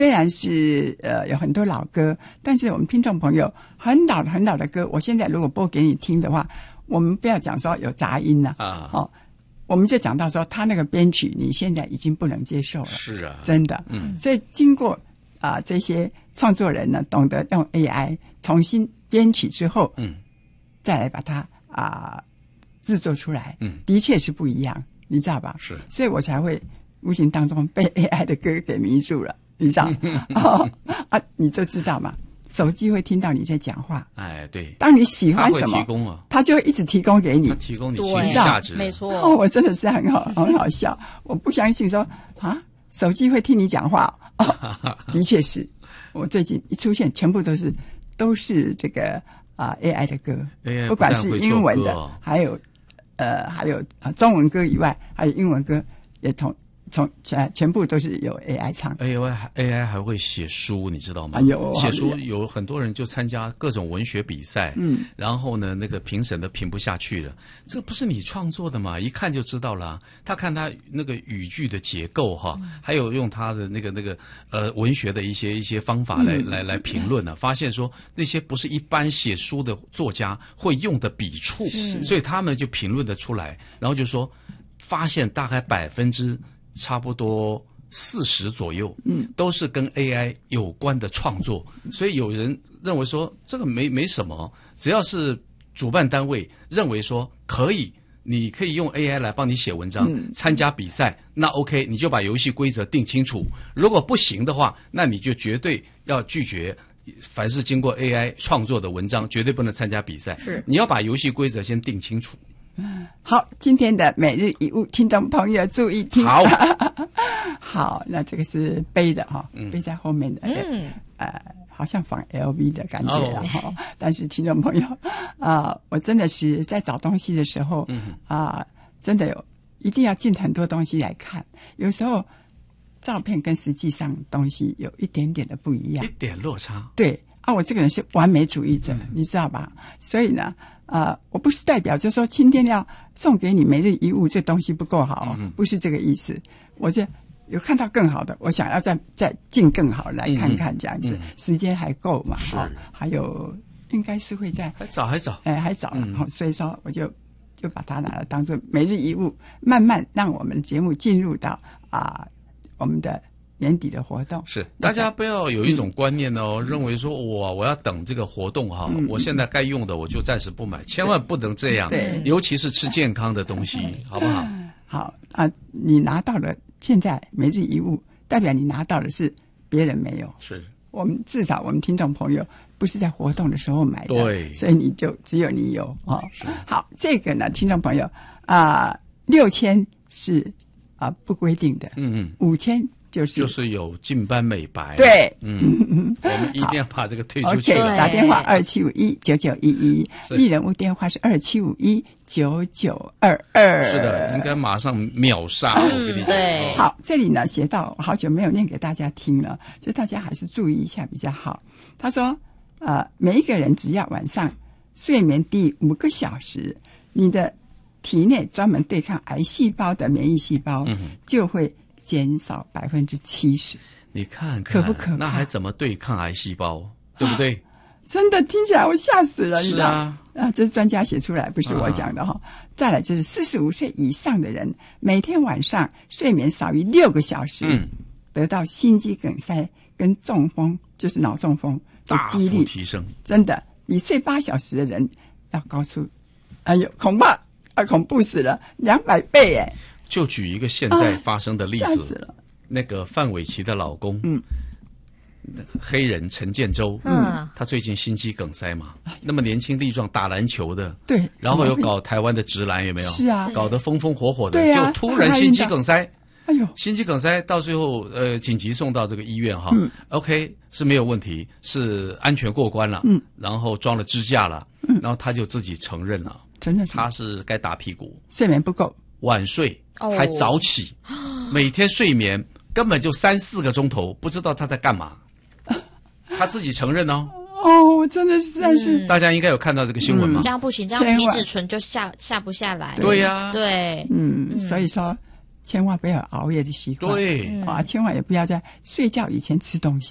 虽然是有很多老歌，但是我们听众朋友很老的歌，我现在如果播给你听的话，我们不要讲说有杂音了我们就讲到说他那个编曲你现在已经不能接受了。 是啊， 真的。所以经过这些创作人呢，懂得用 AI 重新编曲之后，再来把它制作出来，的确是不一样，你知道吧？是，所以我才会无形当中被 AI 的歌给迷住了，你知道你就知道嘛，手机会听到你在讲话， 哎，对， 当你喜欢什么， 它会提供它就会一直提供给你， 它提供你情绪价值， 没错。 我真的是很好笑，我不相信说手机会听你讲话，的确是，我最近一出现，全部都是这个AI 的歌，不管是英文的，还有中文歌以外，还有英文歌，也全部都是有 AI 唱。 AI 还会写书，你知道吗？写书有很多人就参加各种文学比赛，然后呢，那个评审都评不下去了。这不是你创作的嘛？一看就知道了。他看他那个语句的结构还有用他的那个文学的一些方法来评论发现说那些不是一般写书的作家会用的笔触，所以他们就评论得出来，然后就说发现大概差不多40%左右，都是跟 AI 有关的创作，所以有人认为说这个没什么，只要是主办单位认为说可以，你可以用 AI 来帮你写文章，参加比赛，那 OK， 你就把游戏规则定清楚。如果不行的话，那你就绝对要拒绝。凡是经过 AI 创作的文章，绝对不能参加比赛。是，你要把游戏规则先定清楚。 好，今天的每日一物，听众朋友注意听。好，那这个是背的背在后面的，好像仿 LV 的感觉但是听众朋友我真的是在找东西的时候真的一定要进很多东西来看，有时候照片跟实际上东西有一点点的不一样， 一点落差。 对我这个人是完美主义者，你知道吧？所以呢我不是代表就是说今天要送给你每日一物这东西不够好不是这个意思，我就有看到更好的，我想要再进更好来看看这样子，时间还够嘛还有应该是会在还早还早所以说我就把它拿来当做每日一物，慢慢让我们的节目进入到我们的年底的活动。 是，大家不要有一种观念认为说我要等这个活动我现在该用的我就暂时不买，千万不能这样，尤其是吃健康的东西，好不好？ 好你拿到了现在每日一物，代表你拿到的是别人没有，是至少我们听众朋友不是在活动的时候买的，对，所以你就只有你有好，这个呢，听众朋友6000是不规定的，5000就是有近斑美白， 对， 我们一定要把这个推出去。 打电话27519911，艺人物电话是27519922。 是的，应该马上秒杀，我跟你讲。 对， 好，这里呢写到，好久没有念给大家听了，就大家还是注意一下比较好。他说，每一个人只要晚上睡眠低5个小时，你的体内专门对抗癌细胞的免疫细胞就会减少70%， 你看看可不可怕？ 那还怎么对抗癌细胞，对不对？ 真的听起来我吓死了， 是啊， 这是专家写出来，不是我讲的再来就是45岁以上的人，每天晚上睡眠少于6个小时，得到心肌梗塞跟中风，就是脑中风的几率提升， 真的比睡8小时的人要高出，恐怕恐怖死了，200倍耶！ 就举一个现在发生的例子， 吓死了。 那个范玮琪的老公，黑人陈建州，他最近心肌梗塞嘛，那么年轻力壮，打篮球的， 对， 然后有搞台湾的职篮，有没有？ 是啊， 搞得风风火火的， 对就突然心肌梗塞， 心肌梗塞到最后紧急送到这个医院OK 是没有问题，是安全过关了，然后装了支架了，然后他就自己承认了， 真的他是该打屁股， 睡眠不够， 晚睡还早起，每天睡眠根本就3-4个钟头，不知道他在干嘛，他自己承认真的实在是， 大家应该有看到这个新闻吗？ 这样不行，这样皮质醇就下不下来。 对呀， 对， 所以说千万不要有熬夜的习惯， 对千万也不要在睡觉以前吃东西。